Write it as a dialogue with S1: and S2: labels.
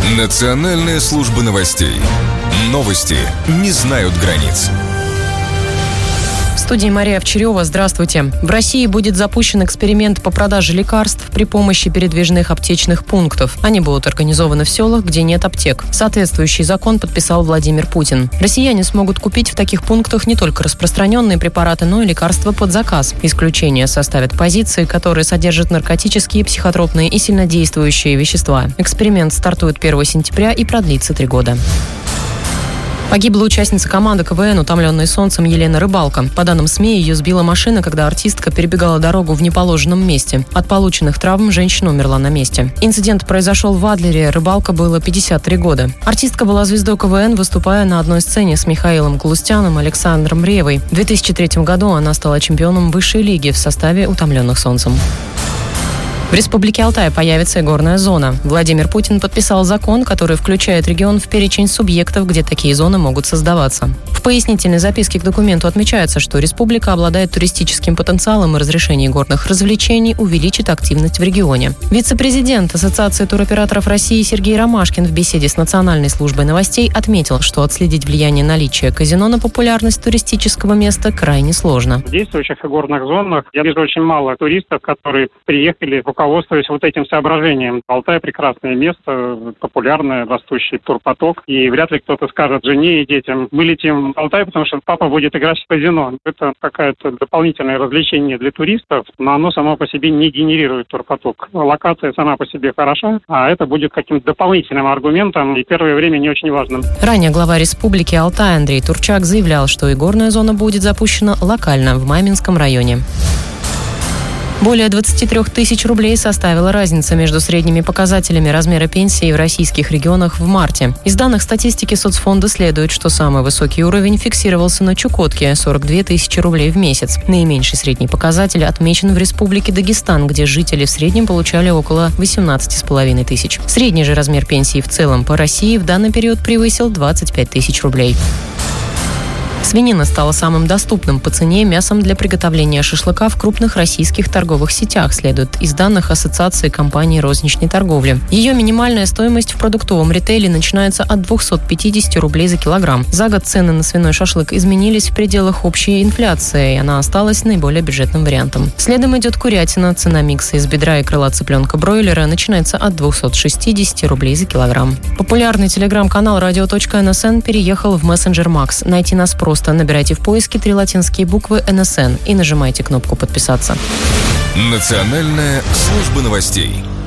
S1: Национальная служба новостей. Новости не знают границ.
S2: В студии Мария Овчарева. Здравствуйте. В России будет запущен эксперимент по продаже лекарств при помощи передвижных аптечных пунктов. Они будут организованы в селах, где нет аптек. Соответствующий закон подписал Владимир Путин. Россияне смогут купить в таких пунктах не только распространенные препараты, но и лекарства под заказ. Исключение составят позиции, которые содержат наркотические, психотропные и сильнодействующие вещества. Эксперимент стартует 1 сентября и продлится 3 года. Погибла участница команды КВН «Утомленные солнцем» Елена Рыбалко. По данным СМИ, ее сбила машина, когда артистка перебегала дорогу в неположенном месте. От полученных травм женщина умерла на месте. Инцидент произошел в Адлере. Рыбалко было 53 года. Артистка была звездой КВН, выступая на одной сцене с Михаилом Галустяном и Александром Ревой. В 2003 году она стала чемпионом высшей лиги в составе «Утомленных солнцем». В Республике Алтай появится игорная зона. Владимир Путин подписал закон, который включает регион в перечень субъектов, где такие зоны могут создаваться. В пояснительной записке к документу отмечается, что республика обладает туристическим потенциалом, и разрешение горных развлечений увеличит активность в регионе. Вице-президент Ассоциации туроператоров России Сергей Ромашкин в беседе с Национальной службой новостей отметил, что отследить влияние наличия казино на популярность туристического места крайне сложно.
S3: В действующих игорных зонах я вижу очень мало туристов, которые приехали руководствуясь вот этим соображением. Алтай — прекрасное место, популярное, растущий турпоток. И вряд ли кто-то скажет жене и детям: мы летим в Алтай, потому что папа будет играть в казино. Это какое-то дополнительное развлечение для туристов, но оно само по себе не генерирует турпоток. Локация сама по себе хороша, а это будет каким-то дополнительным аргументом и первое время не очень важным.
S2: Ранее глава республики Алтай Андрей Турчак заявлял, что игорная зона будет запущена локально в Маминском районе. Более 23 тысяч рублей составила разница между средними показателями размера пенсии в российских регионах в марте. Из данных статистики соцфонда следует, что самый высокий уровень фиксировался на Чукотке – 42 тысячи рублей в месяц. Наименьший средний показатель отмечен в Республике Дагестан, где жители в среднем получали около 18,5 тысяч. Средний же размер пенсии в целом по России в данный период превысил 25 тысяч рублей. Свинина стала самым доступным по цене мясом для приготовления шашлыка в крупных российских торговых сетях, следует из данных Ассоциации компаний розничной торговли. Ее минимальная стоимость в продуктовом ритейле начинается от 250 рублей за килограмм. За год цены на свиной шашлык изменились в пределах общей инфляции, и она осталась наиболее бюджетным вариантом. Следом идет курятина. Цена микса из бедра и крыла цыпленка бройлера начинается от 260 рублей за килограмм. Популярный телеграм-канал radio.nsn переехал в мессенджер Макс. Найти нас просто набирайте в поиске 3 латинские буквы НСН и нажимайте кнопку «Подписаться».
S1: Национальная служба новостей.